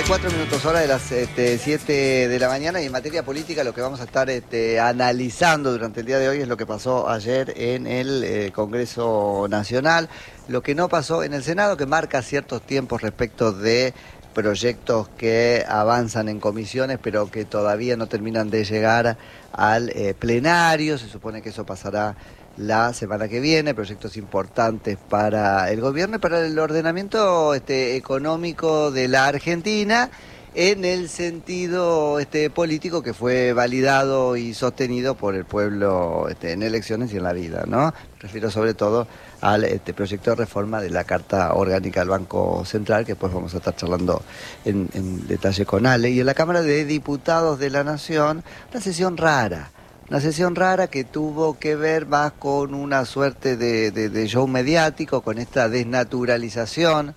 4 minutos, hora de las 7 de la mañana, y en materia política lo que vamos a estar analizando durante el día de hoy es lo que pasó ayer en el Congreso Nacional, lo que no pasó en el Senado, que marca ciertos tiempos respecto de proyectos que avanzan en comisiones pero que todavía no terminan de llegar al plenario. Se supone que eso pasará la semana que viene, proyectos importantes para el gobierno y para el ordenamiento económico de la Argentina, en el sentido político que fue validado y sostenido por el pueblo en elecciones y en la vida, ¿no? Me refiero sobre todo al proyecto de reforma de la Carta Orgánica del Banco Central, que después vamos a estar charlando en detalle con Ale. Y en la Cámara de Diputados de la Nación, una sesión rara que tuvo que ver más con una suerte de show mediático, con esta desnaturalización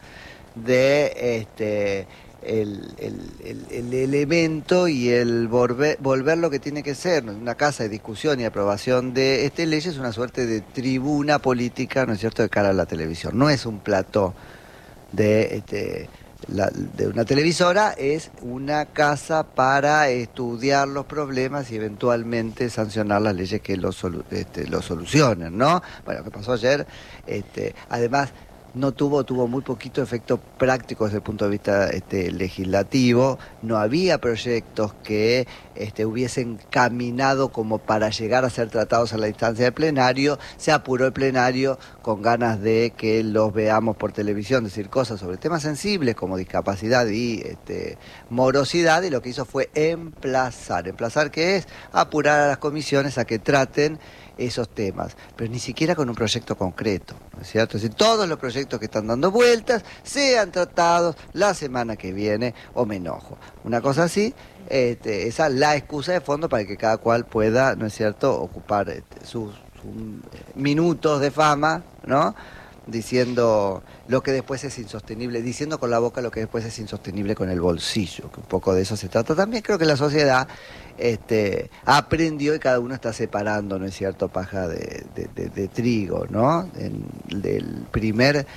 de el elemento y el volver lo que tiene que ser, ¿no?, una casa de discusión y aprobación de leyes, una suerte de tribuna política, ¿no es cierto?, de cara a la televisión. No es un plató de una televisora, es una casa para estudiar los problemas y eventualmente sancionar las leyes que lo solucionen, ¿no? Bueno, lo que pasó ayer, además, tuvo muy poquito efecto práctico desde el punto de vista legislativo. No había proyectos que hubiesen caminado como para llegar a ser tratados a la instancia del plenario. Se apuró el plenario con ganas de que los veamos por televisión decir cosas sobre temas sensibles como discapacidad y morosidad, y lo que hizo fue emplazar, que es apurar a las comisiones a que traten esos temas, pero ni siquiera con un proyecto concreto, ¿no es cierto? Es decir, todos los proyectos que están dando vueltas sean tratados la semana que viene, o me enojo. Una cosa así, esa es la excusa de fondo para que cada cual pueda, ¿no es cierto?, ocupar sus minutos de fama, ¿no?, diciendo lo que después es insostenible, diciendo con la boca lo que después es insostenible con el bolsillo, que un poco de eso se trata. También creo que la sociedad aprendió y cada uno está separando, ¿no es cierto?, paja de trigo, ¿no? Del primer,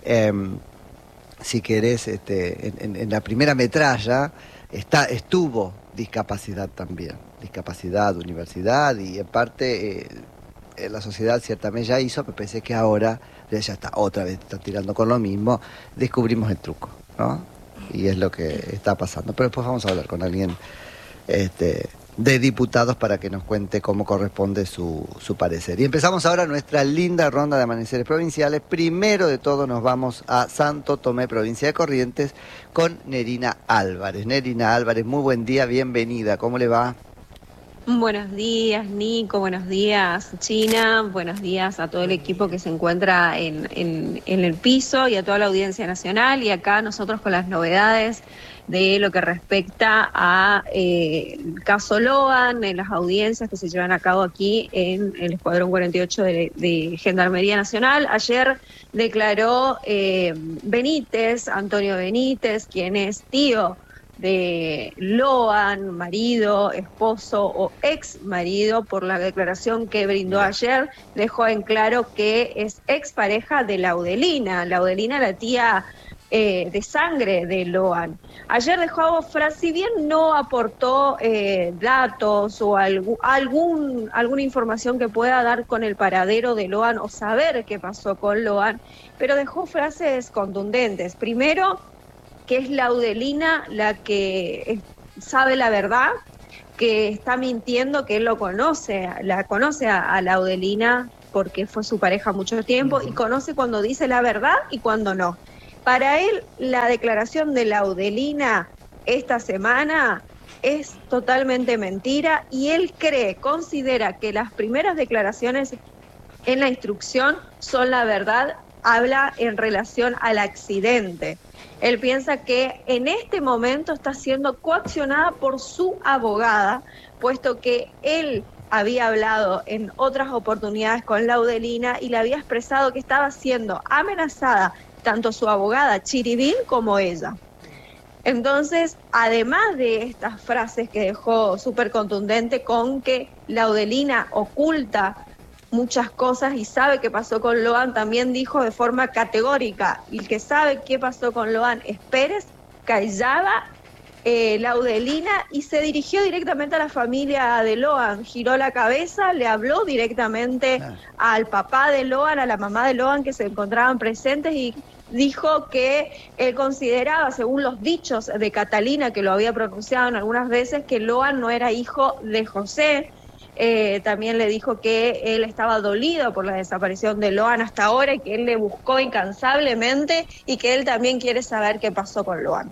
si querés, en la primera metralla estuvo discapacidad también, discapacidad, universidad, y en parte la sociedad ciertamente ya hizo, pero pensé que ahora ya está, otra vez está tirando con lo mismo. Descubrimos el truco, ¿no? Y es lo que está pasando. Pero después vamos a hablar con alguien de diputados para que nos cuente cómo corresponde su parecer. Y empezamos ahora nuestra linda ronda de amaneceres provinciales. Primero de todo nos vamos a Santo Tomé, provincia de Corrientes, con Nerina Álvarez. Nerina Álvarez, muy buen día, bienvenida. ¿Cómo le va? Buenos días, Nico, buenos días, China, buenos días a todo el equipo que se encuentra en el piso y a toda la audiencia nacional, y acá nosotros con las novedades de lo que respecta a el caso Loan, en las audiencias que se llevan a cabo aquí en el Escuadrón 48 de Gendarmería Nacional. Ayer declaró Antonio Benítez, quien es tío de Loan, marido, esposo o ex marido, por la declaración que brindó ayer. Dejó en claro que es expareja de Laudelina, la tía de sangre de Loan. Ayer dejó frase, si bien no aportó datos o alguna información que pueda dar con el paradero de Loan o saber qué pasó con Loan, pero dejó frases contundentes. Primero, que es Laudelina la que sabe la verdad, que está mintiendo, que él la conoce a Laudelina porque fue su pareja mucho tiempo, y conoce cuando dice la verdad y cuando no. Para él, la declaración de Laudelina esta semana es totalmente mentira, y él considera que las primeras declaraciones en la instrucción son la verdad. Habla en relación al accidente. Él piensa que en este momento está siendo coaccionada por su abogada, puesto que él había hablado en otras oportunidades con Laudelina y le había expresado que estaba siendo amenazada tanto su abogada Chiribín como ella. Entonces, además de estas frases que dejó súper contundente con que Laudelina oculta muchas cosas y sabe qué pasó con Loan, también dijo de forma categórica: el que sabe qué pasó con Loan es Pérez, Callada Laudelina, y se dirigió directamente a la familia de Loan, giró la cabeza, le habló directamente al papá de Loan, a la mamá de Loan, que se encontraban presentes, y dijo que él consideraba, según los dichos de Catalina, que lo había pronunciado en algunas veces, que Loan no era hijo de José. También le dijo que él estaba dolido por la desaparición de Loan hasta ahora y que él le buscó incansablemente y que él también quiere saber qué pasó con Loan.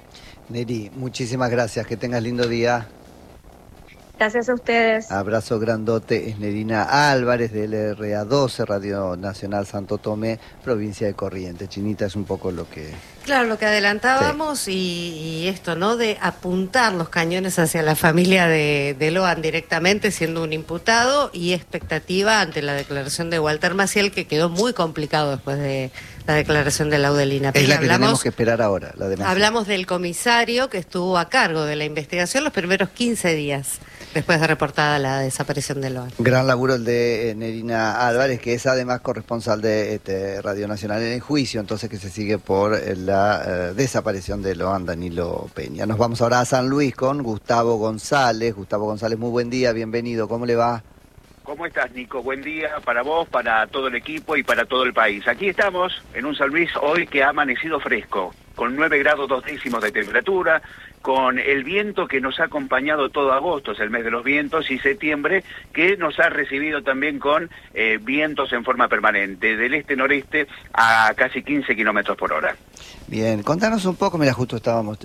Neri, muchísimas gracias, que tengas lindo día. Gracias a ustedes. Abrazo grandote, es Nerina Álvarez del RA12, Radio Nacional Santo Tomé, provincia de Corrientes. Chinita, es un poco lo que... Claro, lo que adelantábamos, sí. y esto, ¿no? De apuntar los cañones hacia la familia de Loan directamente, siendo un imputado, y expectativa ante la declaración de Walter Maciel, que quedó muy complicado después de la declaración de Laudelina. Es la que tenemos que esperar ahora, la de Maciel. Hablamos del comisario que estuvo a cargo de la investigación los primeros 15 días después de reportada la desaparición de Loan. Gran laburo el de Nerina Álvarez, que es además corresponsal de Radio Nacional en el juicio, entonces que se sigue por la desaparición de Loan Danilo Peña. Nos vamos ahora a San Luis con Gustavo González. Gustavo González, muy buen día, bienvenido, ¿cómo le va? ¿Cómo estás, Nico? Buen día para vos, para todo el equipo y para todo el país. Aquí estamos en un San Luis hoy que ha amanecido fresco, con 9 grados 2 décimos de temperatura, con el viento que nos ha acompañado todo agosto, es el mes de los vientos, y septiembre, que nos ha recibido también con vientos en forma permanente, del este-noreste a casi 15 kilómetros por hora. Bien, contanos un poco, mira, justo estábamos...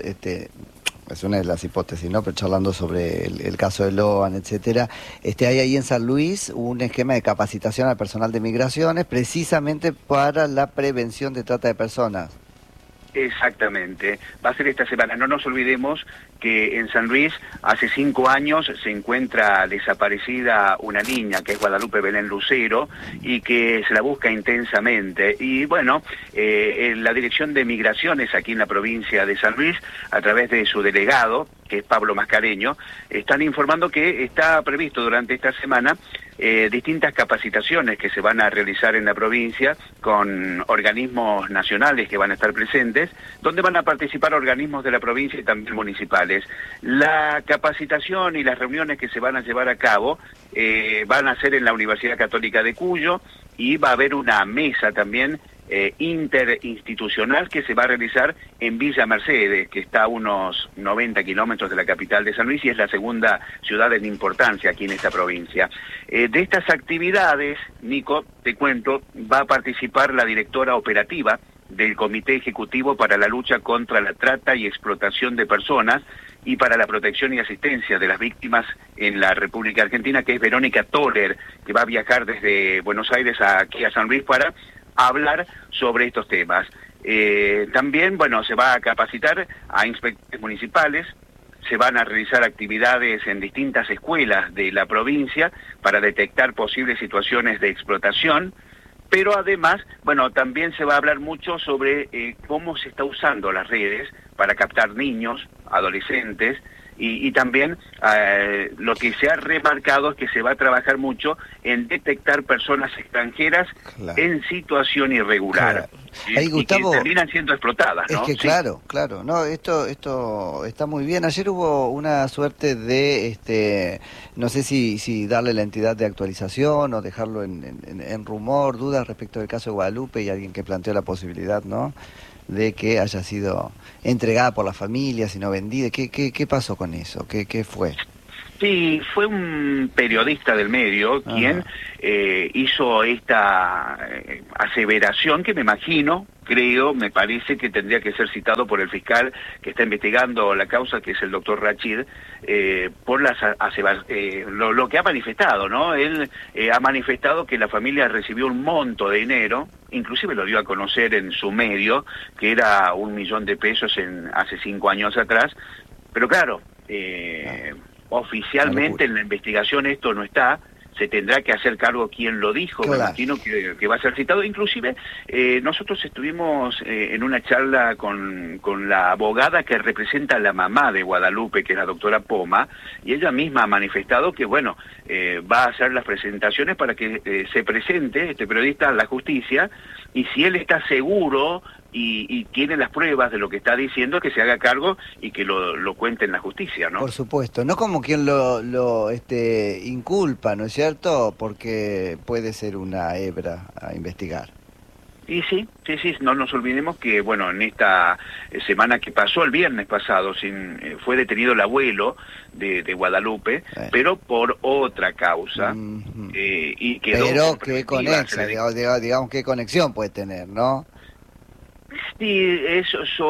es una de las hipótesis, ¿no? Pero charlando sobre el caso de Loan, etcétera. Hay ahí en San Luis un esquema de capacitación al personal de migraciones precisamente para la prevención de trata de personas. Exactamente, va a ser esta semana. No nos olvidemos que en San Luis hace 5 años se encuentra desaparecida una niña, que es Guadalupe Belén Lucero, y que se la busca intensamente. Y bueno, en la Dirección de Migraciones aquí en la provincia de San Luis, a través de su delegado, que es Pablo Mascareño, están informando que está previsto durante esta semana distintas capacitaciones que se van a realizar en la provincia con organismos nacionales que van a estar presentes, donde van a participar organismos de la provincia y también municipales. La capacitación y las reuniones que se van a llevar a cabo van a ser en la Universidad Católica de Cuyo, y va a haber una mesa también interinstitucional que se va a realizar en Villa Mercedes, que está a unos 90 kilómetros de la capital de San Luis y es la segunda ciudad en importancia aquí en esta provincia. De estas actividades, Nico, te cuento, va a participar la directora operativa del Comité Ejecutivo para la Lucha contra la Trata y Explotación de Personas y para la Protección y Asistencia de las Víctimas en la República Argentina, que es Verónica Toller, que va a viajar desde Buenos Aires aquí a San Luis para hablar sobre estos temas. También, bueno, se va a capacitar a inspectores municipales, se van a realizar actividades en distintas escuelas de la provincia para detectar posibles situaciones de explotación, pero además, bueno, también se va a hablar mucho sobre cómo se está usando las redes para captar niños, adolescentes, y también lo que se ha remarcado es que se va a trabajar mucho en detectar personas extranjeras en situación irregular. Ahí, Gustavo, y que terminan siendo explotadas, ¿no? Es que claro, no, esto está muy bien. Ayer hubo una suerte de, no sé si darle la entidad de actualización o dejarlo en rumor, dudas respecto del caso de Guadalupe, y alguien que planteó la posibilidad, ¿no?, de que haya sido entregada por la familia, sino vendida. ¿Qué pasó con eso? ¿Qué fue? Sí, fue un periodista del medio quien hizo esta aseveración que me parece que tendría que ser citado por el fiscal que está investigando la causa, que es el doctor Rachid, por lo que ha manifestado, ¿no? Él ha manifestado que la familia recibió un monto de dinero, inclusive lo dio a conocer en su medio, que era $1.000.000 hace 5 años atrás, pero claro, oficialmente en la investigación esto no está. Se tendrá que hacer cargo quien lo dijo, me imagino que va a ser citado. Inclusive nosotros estuvimos en una charla con la abogada que representa a la mamá de Guadalupe, que es la doctora Poma, y ella misma ha manifestado que, bueno, va a hacer las presentaciones para que se presente este periodista a la justicia y si él está seguro y tiene las pruebas de lo que está diciendo, que se haga cargo y que lo cuente en la justicia, ¿no? Por supuesto, no como quien lo inculpa, ¿no es cierto? Porque puede ser una hebra a investigar. Y sí, no nos olvidemos que, bueno, en esta semana que pasó, el viernes pasado, fue detenido el abuelo de Guadalupe, pero por otra causa, y quedó... Pero qué conexión, digamos qué conexión puede tener, ¿no? Sí, es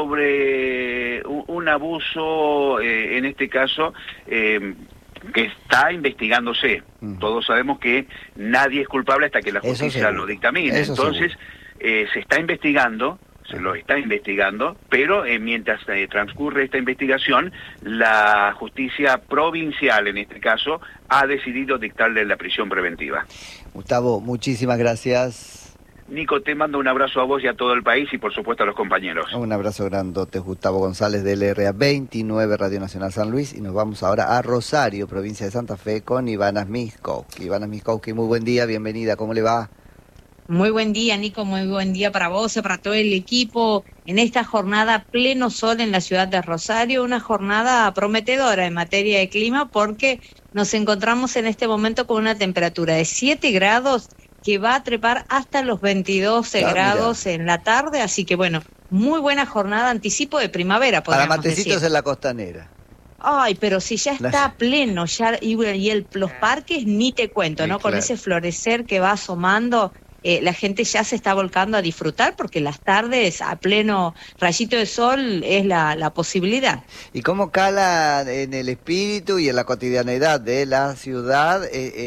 sobre un abuso, en este caso, que está investigándose. Todos sabemos que nadie es culpable hasta que la justicia lo dictamine. Entonces, se está investigando, se lo está investigando, pero mientras transcurre esta investigación, la justicia provincial, en este caso, ha decidido dictarle la prisión preventiva. Gustavo, muchísimas gracias. Nico, te mando un abrazo a vos y a todo el país y por supuesto a los compañeros. Un abrazo grandote, Gustavo González de LRA 29, Radio Nacional San Luis, y nos vamos ahora a Rosario, provincia de Santa Fe, con Ivana Smiskowski. Ivana Smiskowski, muy buen día, bienvenida, ¿cómo le va? Muy buen día, Nico, muy buen día para vos, para todo el equipo. En esta jornada pleno sol en la ciudad de Rosario, una jornada prometedora en materia de clima porque nos encontramos en este momento con una temperatura de 7 grados que va a trepar hasta los 22 grados en la tarde, así que bueno, muy buena jornada, anticipo de primavera, podríamos para matecitos decir. En la costanera. Ay, pero si ya está pleno, ya los parques ni te cuento, ¿no? Con ese florecer que va asomando, la gente ya se está volcando a disfrutar porque las tardes a pleno rayito de sol es la posibilidad. ¿Y cómo cala en el espíritu y en la cotidianeidad de la ciudad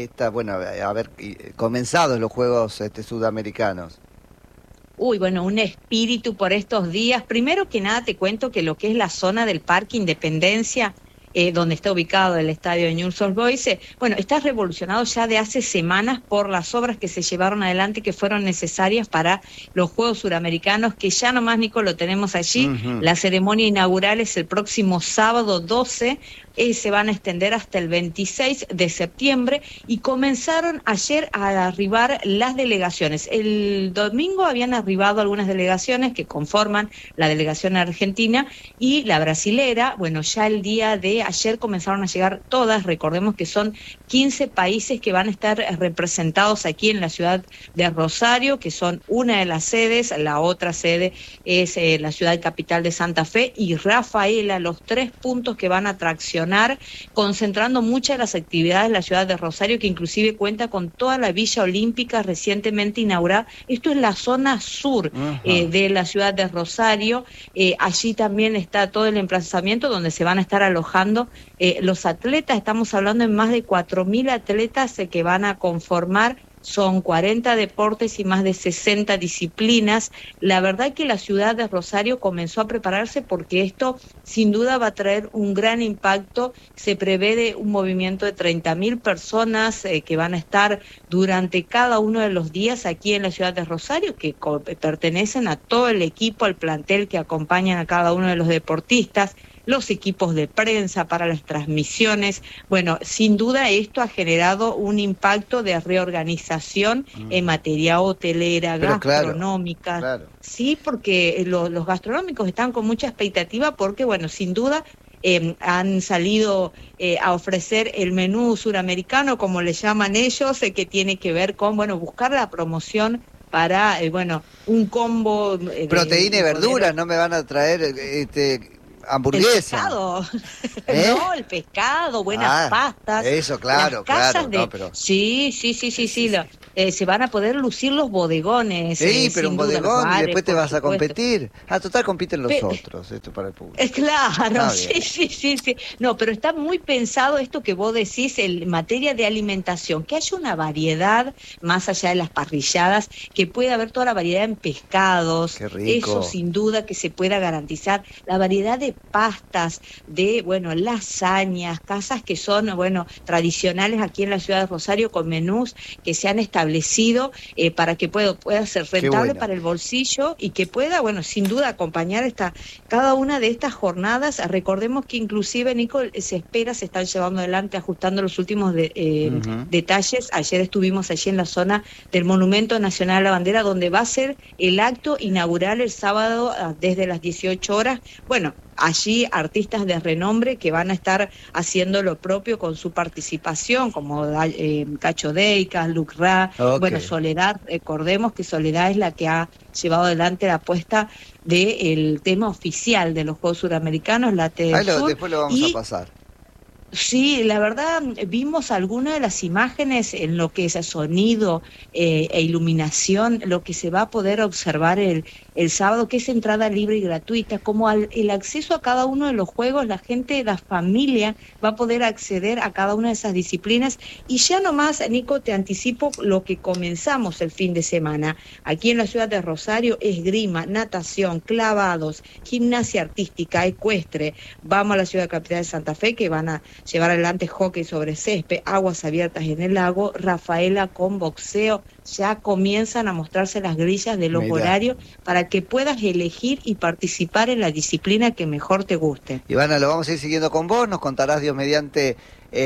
haber comenzado los Juegos Sudamericanos? Uy, bueno, un espíritu por estos días. Primero que nada te cuento que lo que es la zona del Parque Independencia, donde está ubicado el estadio de Newell's Old Boys, está revolucionado ya de hace semanas por las obras que se llevaron adelante que fueron necesarias para los Juegos Suramericanos, que ya nomás, Nico, lo tenemos allí. La ceremonia inaugural es el próximo sábado 12, se van a extender hasta el 26 de septiembre y comenzaron ayer a arribar las delegaciones. El domingo habían arribado algunas delegaciones que conforman la delegación argentina y la brasilera. Bueno, ya el día de ayer comenzaron a llegar todas, recordemos que son 15 países que van a estar representados aquí en la ciudad de Rosario, que son una de las sedes, la otra sede es la ciudad capital de Santa Fe y Rafaela, los 3 puntos que van a traccionar, concentrando muchas de las actividades de la ciudad de Rosario, que inclusive cuenta con toda la Villa Olímpica recientemente inaugurada. Esto es la zona sur de la ciudad de Rosario. Allí también está todo el emplazamiento donde se van a estar alojando los atletas. Estamos hablando de más de 4.000 atletas que van a conformar. Son 40 deportes y más de 60 disciplinas. La verdad que la ciudad de Rosario comenzó a prepararse porque esto sin duda va a traer un gran impacto. Se prevé un movimiento de 30.000 personas que van a estar durante cada uno de los días aquí en la ciudad de Rosario, que pertenecen a todo el equipo, al plantel que acompañan a cada uno de los deportistas, los equipos de prensa para las transmisiones. Bueno, sin duda esto ha generado un impacto de reorganización en materia hotelera, gastronómica. Claro. Sí, porque los gastronómicos están con mucha expectativa porque, bueno, sin duda han salido a ofrecer el menú suramericano, como le llaman ellos, que tiene que ver con, buscar la promoción para, un combo... proteína y verduras, no me van a traer... hamburguesa. El pescado, no, el pescado, buenas pastas. Eso, claro, claro. Sí, se van a poder lucir los bodegones. Sí, pero un bodegón y después te vas a competir. Total compiten los otros, esto para el público. Claro, sí. No, pero está muy pensado esto que vos decís en materia de alimentación, que haya una variedad, más allá de las parrilladas, que pueda haber toda la variedad en pescados. Qué rico. Eso sin duda que se pueda garantizar. La variedad de pastas, de, bueno, lasañas, casas que son, bueno, tradicionales aquí en la ciudad de Rosario, con menús que se han establecido para que pueda ser rentable para el bolsillo y que pueda, bueno, sin duda acompañar cada una de estas jornadas. Recordemos que inclusive, Nico, se están llevando adelante, ajustando los últimos detalles. Ayer estuvimos allí en la zona del Monumento Nacional a la Bandera, donde va a ser el acto inaugural el sábado desde las 18 horas. Bueno, allí artistas de renombre que van a estar haciendo lo propio con su participación, como Cacho Deicas, Luc Ra, bueno, Soledad. Recordemos que Soledad es la que ha llevado adelante la apuesta del tema oficial de los Juegos Suramericanos, la TEDxUR. Después lo vamos a pasar. Sí, la verdad, vimos algunas de las imágenes en lo que es sonido e iluminación, lo que se va a poder observar el sábado, que es entrada libre y gratuita, como el acceso a cada uno de los juegos, la gente, la familia va a poder acceder a cada una de esas disciplinas. Y ya nomás, Nico, te anticipo lo que comenzamos el fin de semana. Aquí en la ciudad de Rosario, esgrima, natación, clavados, gimnasia artística, ecuestre. Vamos a la ciudad capital de Santa Fe, que van a llevar adelante hockey sobre césped, aguas abiertas en el lago, Rafaela con boxeo. Ya comienzan a mostrarse las grillas de los horarios para que puedas elegir y participar en la disciplina que mejor te guste. Ivana, lo vamos a ir siguiendo con vos, nos contarás Dios mediante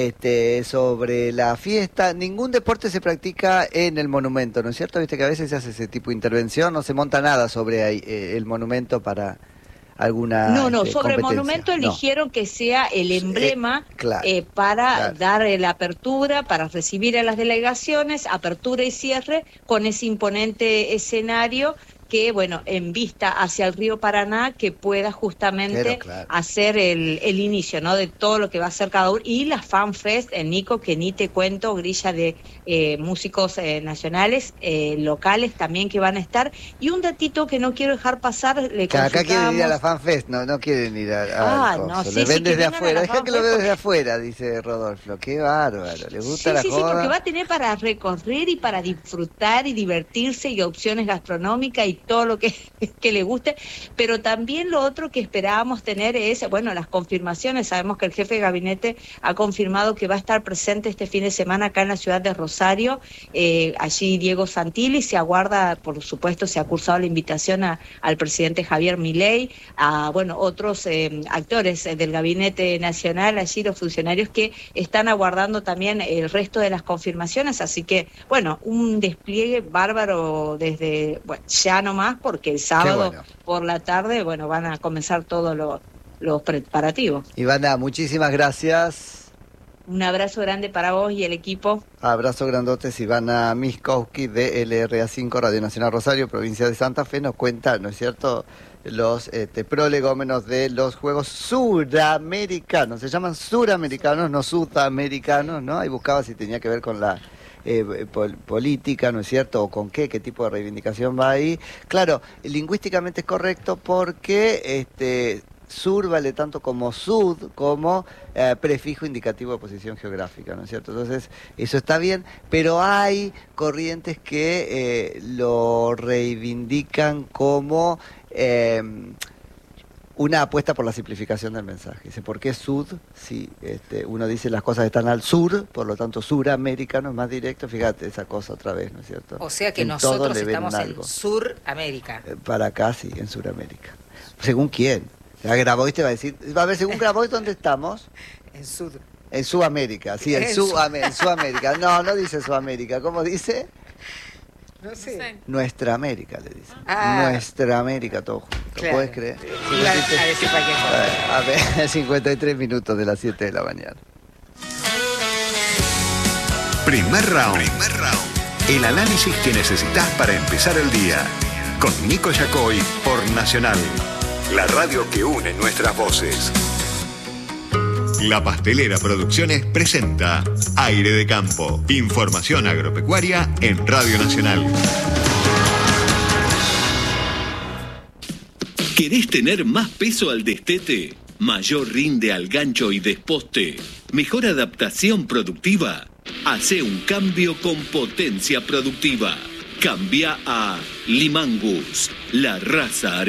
sobre la fiesta. Ningún deporte se practica en el monumento, ¿no es cierto? Viste que a veces se hace ese tipo de intervención, no se monta nada sobre el monumento para alguna sobre el monumento eligieron que sea el emblema para dar la apertura, para recibir a las delegaciones, apertura y cierre con ese imponente escenario que, bueno, en vista hacia el río Paraná, que pueda justamente hacer el inicio, ¿no?, de todo lo que va a ser cada uno. Y la Fan Fest, Nico, que ni te cuento, grilla de músicos nacionales, locales también que van a estar. Y un datito que no quiero dejar pasar, acá quieren ir a la Fan Fest, no quieren ir a lo ven desde afuera, deja que lo veo desde afuera, dice Rodolfo. Qué bárbaro, le gusta la joda. Sí, porque va a tener para recorrer y para disfrutar y divertirse, y opciones gastronómicas y todo lo que le guste, pero también lo otro que esperábamos tener es, bueno, las confirmaciones. Sabemos que el jefe de gabinete ha confirmado que va a estar presente este fin de semana acá en la ciudad de Rosario, allí Diego Santilli. Se aguarda, por supuesto, se ha cursado la invitación al presidente Javier Milei, a, bueno, otros actores del gabinete nacional, allí los funcionarios que están aguardando también el resto de las confirmaciones, así que, bueno, un despliegue bárbaro desde, bueno, ya nomás, porque el sábado por la tarde, bueno, van a comenzar todos los preparativos. Ivana, muchísimas gracias. Un abrazo grande para vos y el equipo. Abrazo grandotes. Ivana Miskowski de LRA5, Radio Nacional Rosario, provincia de Santa Fe, nos cuenta, ¿no es cierto?, los prolegómenos de los Juegos Suramericanos. Se llaman Suramericanos, no Sudamericanos, ¿no? Ahí buscaba si tenía que ver con la política, ¿no es cierto?, o con qué tipo de reivindicación va ahí. Claro, lingüísticamente es correcto porque sur vale tanto como sud, como prefijo indicativo de posición geográfica, ¿no es cierto? Entonces, eso está bien, pero hay corrientes que lo reivindican como una apuesta por la simplificación del mensaje. Dice, ¿por qué sud? Si uno dice las cosas están al sur, por lo tanto suramericano es más directo. Fíjate esa cosa otra vez, ¿no es cierto? O sea que nosotros estamos en Suramérica. Para acá sí, en Suramérica. ¿Según quién? Grabois te va a decir, va a ver, según Grabois, ¿dónde estamos? En Sud. En Sudamérica, sí, en Sudamérica. No dice Sudamérica, ¿cómo dice? No sé. Nuestra América, le dice. Nuestra América, todo junto. Claro. ¿Puedes creer? Iba a decir cualquier cosa. A ver, 53 minutos de las 7 de la mañana. Primer round. El análisis que necesitas para empezar el día. Con Nico Yacoy por Nacional. La radio que une nuestras voces. La Pastelera Producciones presenta Aire de Campo. Información agropecuaria en Radio Nacional. ¿Querés tener más peso al destete? ¿Mayor rinde al gancho y desposte? ¿Mejor adaptación productiva? Hacé un cambio con Potencia Productiva. Cambia a Limangus, la raza